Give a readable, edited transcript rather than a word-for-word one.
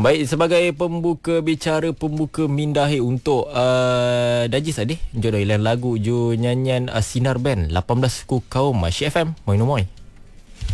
Baik, sebagai pembuka bicara, pembuka mindahi untuk Dajis tadi, jodoh lagu ju nyanyian Sinar Band 18 ku kaum Syek FM. Moi no moi.